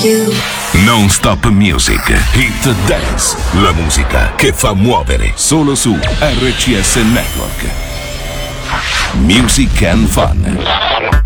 you. Non Stop Music, Hit Dance, la musica che fa muovere solo su RCS Network. Music and Fun.